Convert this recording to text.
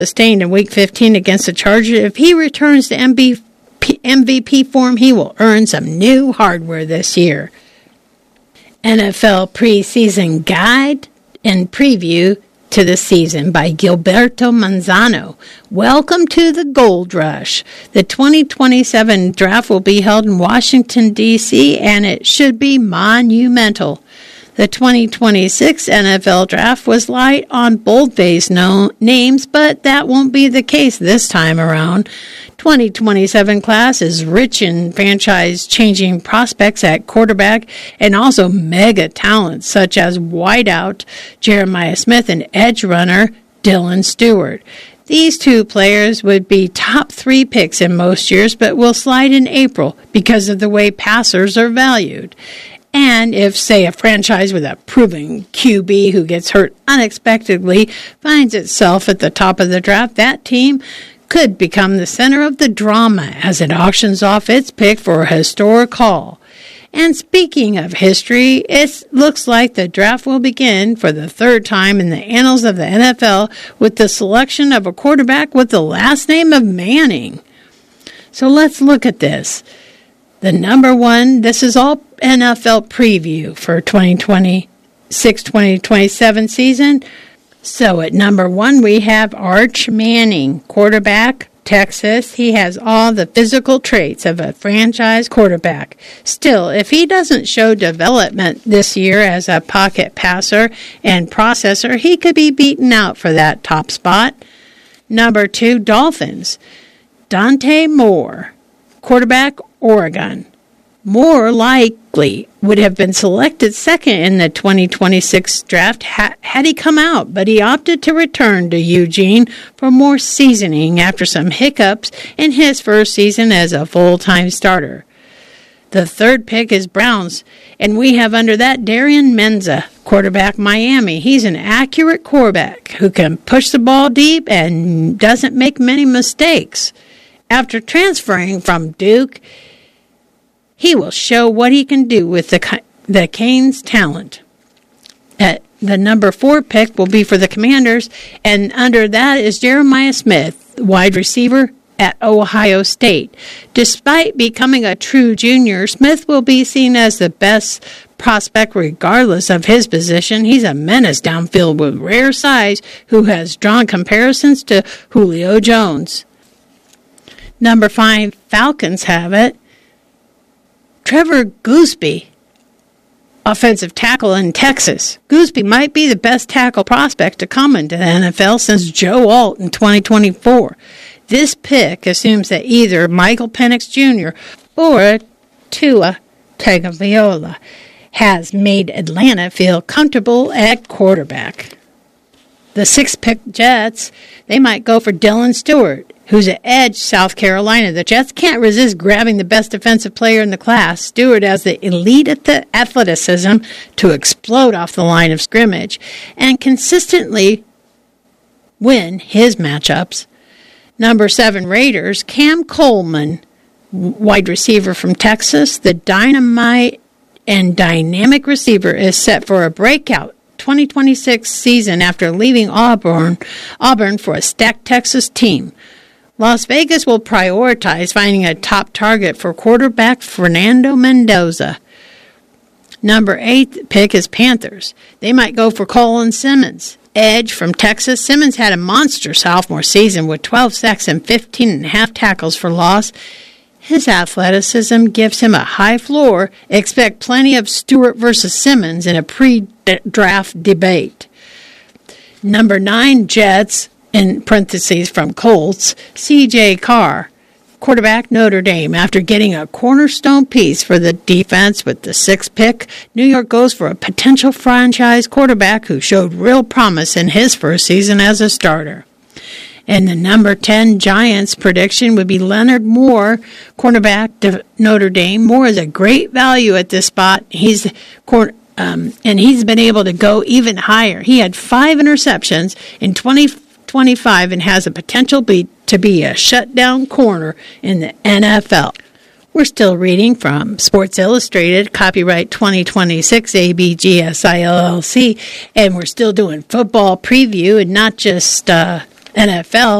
sustained in Week 15 against the Chargers. If he returns to MVP form, he will earn some new hardware this year. NFL preseason guide and preview to the season by Gilberto Manzano. Welcome to the Gold Rush. The 2027 draft will be held in Washington, D.C., and it should be monumental. The 2026 NFL draft was light on boldface names, but that won't be the case this time around. 2027 class is rich in franchise-changing prospects at quarterback and also mega talents such as wideout Jeremiah Smith and edge runner Dylan Stewart. These two players would be top 3 picks in most years, but will slide in April because of the way passers are valued. And if, say, a franchise with a proven QB who gets hurt unexpectedly finds itself at the top of the draft, that team could become the center of the drama as it auctions off its pick for a historic haul. And speaking of history, it looks like the draft will begin for the 3rd time in the annals of the NFL with the selection of a quarterback with the last name of Manning. So let's look at this. The number one, this is all NFL preview for 2026-2027 season. So at number 1, we have Arch Manning, quarterback, Texas. He has all the physical traits of a franchise quarterback. Still, if he doesn't show development this year as a pocket passer and processor, he could be beaten out for that top spot. Number 2, Dolphins, Dante Moore, quarterback, Oregon. More likely would have been selected second in the 2026 draft had he come out, but he opted to return to Eugene for more seasoning after some hiccups in his first season as a full-time starter. The 3rd pick is Browns, and we have under that Darian Menza, quarterback, Miami. He's an accurate quarterback who can push the ball deep and doesn't make many mistakes. After transferring from Duke, he will show what he can do with the Canes' talent. The number 4 pick will be for the Commanders, and under that is Jeremiah Smith, wide receiver at Ohio State. Despite becoming a true junior, Smith will be seen as the best prospect regardless of his position. He's a menace downfield with rare size who has drawn comparisons to Julio Jones. Number 5, Falcons have it. Trevor Goosby, offensive tackle in Texas. Goosby might be the best tackle prospect to come into the NFL since Joe Alt in 2024. This pick assumes that either Michael Penix Jr. or Tua Tagovailoa has made Atlanta feel comfortable at quarterback. The 6th pick Jets, they might go for Dylan Stewart, who's at edge South Carolina. The Jets can't resist grabbing the best defensive player in the class. Stewart has the elite athleticism to explode off the line of scrimmage and consistently win his matchups. Number 7, Raiders, Cam Coleman, wide receiver from Texas. The dynamite and dynamic receiver is set for a breakout 2026 season after leaving Auburn for a stacked Texas team. Las Vegas will prioritize finding a top target for quarterback Fernando Mendoza. Number 8 pick is Panthers. They might go for Colin Simmons, edge from Texas. Simmons had a monster sophomore season with 12 sacks and 15.5 tackles for loss. His athleticism gives him a high floor. Expect plenty of Stewart versus Simmons in a pre-draft debate. Number 9, Jets, in parentheses from Colts, C.J. Carr, quarterback, Notre Dame. After getting a cornerstone piece for the defense with the 6th pick, New York goes for a potential franchise quarterback who showed real promise in his first season as a starter. And the number 10 Giants prediction would be Leonard Moore, cornerback to Notre Dame. Moore is a great value at this spot. And he's been able to go even higher. He had 5 interceptions in 2025 and has a potential to be a shutdown corner in the NFL. We're still reading from Sports Illustrated, copyright 2026 ABGSI LLC, and we're still doing football preview and not just NFL